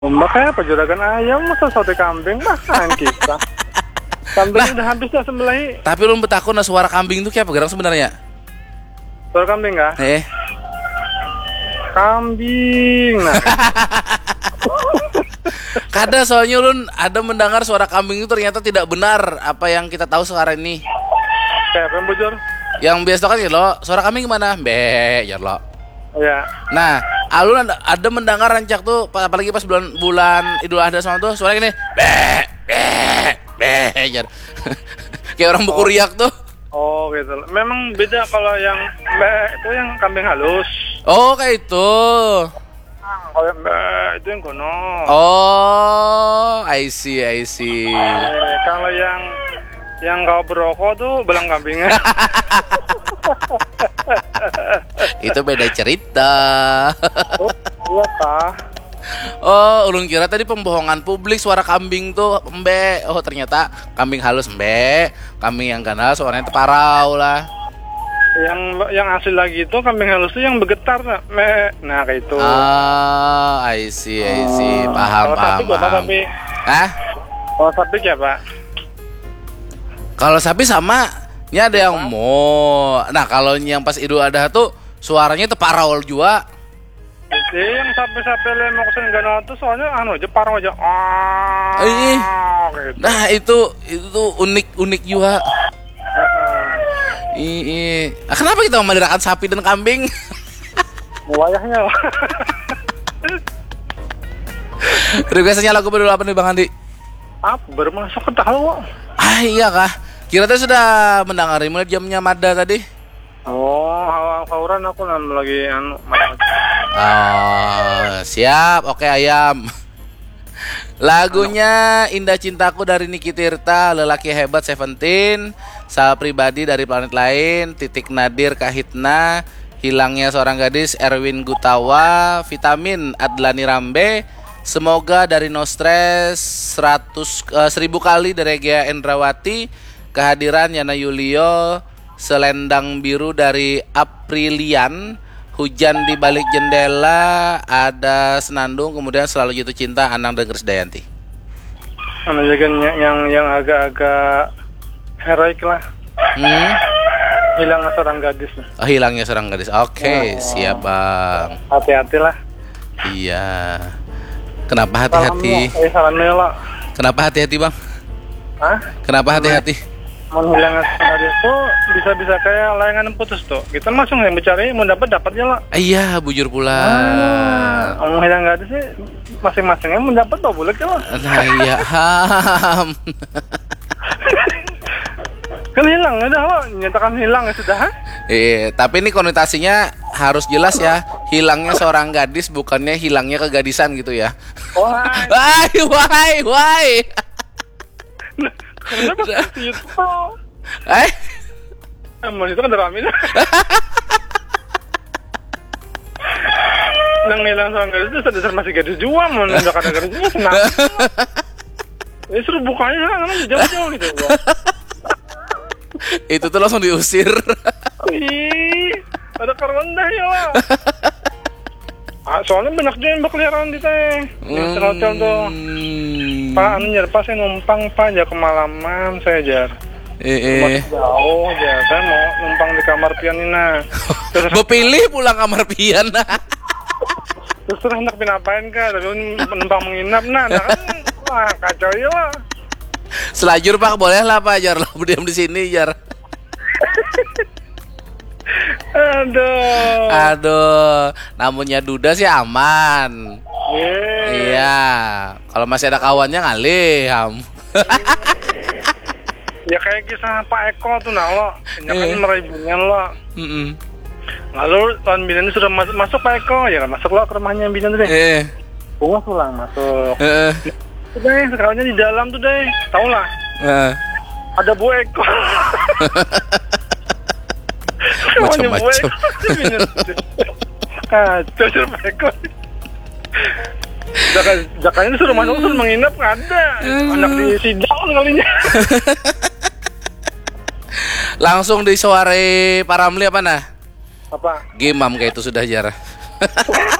Makanya apa juragan ayam masa sate kambing makan kita. Kambing udah habis dah sembelih. Tapi lu betakun suara kambing tuh kayak apa gerang sebenarnya? Suara kambing kah? Kambing. Nah. Kada soalnya ulun ada mendengar suara kambing itu ternyata tidak benar apa yang kita tahu sekarang ini. Kayak apa yang bocor? Yang biasa kan ya lo, suara kambing gimana? Be, ya lo. Ya. Nah, alun ada mendengar rancak tuh apalagi pas bulan Idul Adha sama tuh suara gini. Be, jar. Kayak orang buku riak tuh. Oh gitu. Memang beda kalau yang itu yang kambing halus. Oh, kayak itu. Kalau yang itu yang kono. Oh, I see. Kalau yang kau berokok tuh belang kambingnya. Itu beda cerita. Oh, iya kah? Oh, ulun kira tadi pembohongan publik suara kambing tuh embe. Oh, ternyata kambing halus embe. Kambing yang ganal suaranya tuh parau lah. Yang asli lagi itu kambing halus tuh yang bergetar nah kayak itu. Ah, I see. Paham. Sapi. Hah? Kalau sapi ya, Pak? Kalau sapi sama, ini ada yang mau. Nah, kalau yang pas Idul Adha tuh suaranya tuh parau juga. Jadi yang sapi-sapi lemok senggana tuh soalnya aja parau aja. Gitu. Nah, itu unik juga. Kenapa kita memeliharakan sapi dan kambing? Wayahnya. Biasanya lagu berdua apa nih Bang Andi? Apa bermasuk ke tahu? Iya kah? Kira tuh sudah mendengar mulai jamnya Mada tadi. Oh, hauran aku lagi Oh, siap. Oke, ayam. Lagunya Indah Cintaku dari Niki Tirta, Lelaki Hebat Seventeen, Sal Pribadi dari Planet Lain, Titik Nadir Kahitna, Hilangnya Seorang Gadis Erwin Gutawa, Vitamin Adlani Rambe, Semoga dari No Stress, 1000 kali dari Gea Endrawati, Kehadiran Yana Yulio, Selendang Biru dari Aprilian, Hujan di Balik Jendela, ada Senandung, kemudian Selalu Jatuh Cinta Anang dan Krisdayanti. Yang agak-agak heroik lah. Hilangnya Seorang Gadis. Oh, Hilangnya Seorang Gadis. Oke, siap Bang. Hati-hatilah. Iya. Kenapa hati-hati? Salamnya. Kenapa hati-hati Bang? Hah? Kenapa hati-hati? Menghilangkan Seorang Gadis tuh bisa kayak layangan putus tuh. Kita langsung yang mencari, mau dapatnya lah. Iya, bujur pula. Menghilang gadis sih masing-masingnya mendapat tuh boleh lah. Nah, iya. Kan hilang udah lo, nyatakan hilang ya sudah. Tapi ini konotasinya harus jelas ya. Hilangnya seorang gadis bukannya hilangnya kegadisan gitu ya. Why? Kenapa itu? Emang itu kan deramin. Nang hilang seorang gadis itu sadar masih gadis juga, mau nggak ada gadisnya senang. Ini suruh bukanya, namanya jauh-jauh gitu. Itu tuh langsung diusir. Ada karwanda ya lah. Soalnya banyak juga yang berkeliaran di teh. Di hotel tuh. Pak, pas saya numpang Pak, aja kemalaman saya jar. Masih jauh aja, saya mau numpang di kamar pianina. Gue pilih pulang kamar piana. Terus hendak pinapain kah? Tapi numpang menginap, nah kan, wah kacau ya lah. Selajur Pak, boleh lah Pak, jar lah berdiam di sini jar. Aduh, namunnya duda sih aman. Iya, kalau masih ada kawannya ngalih ham. Ya kayak kisah Pak Eko tuh nah lo, kan meribungan lo. Lalu tahun Binan sudah masuk Pak Eko, ya masuk lo ke rumahnya Binan tuh deh. Bunga pulang masuk. Udah sekarangnya di dalam tuh deh, tau lah. Ada Bu Eko. Macam-macam. Kacau sih Pak Eko. Jakanya suruh masuk suruh menginap nggak ada. Anak di sidang kalinya. Langsung di sore Paramli apa nah? Apa? Gimam kayak itu sudah jarang.